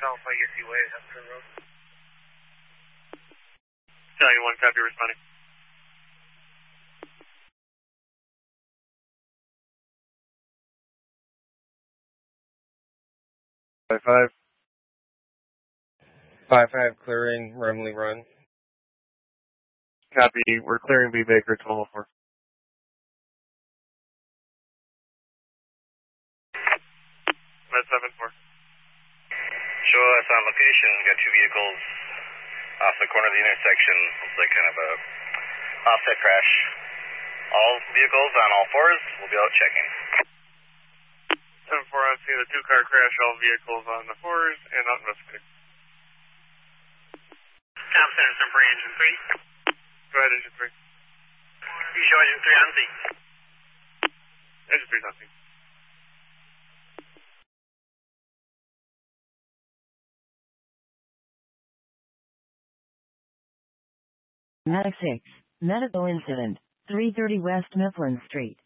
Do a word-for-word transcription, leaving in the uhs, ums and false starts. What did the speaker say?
South Legacy Way, Hudson Road. Stallion one, copy, responding. Five five. Five five clearing Remley Run. Copy. We're clearing B Baker twelve oh four. Med seven four. Show us on location. Got two vehicles off the corner of the intersection. Looks like kind of a offset crash. All vehicles on all fours. We'll be out checking. seven four, I'm seeing a two-car crash. All vehicles on the fours and out investigating. Tom Center, some for engine three. Go ahead, engine three. You show engine three on scene. Engine three's on scene. Medic six, medical incident, three thirty West Mifflin Street.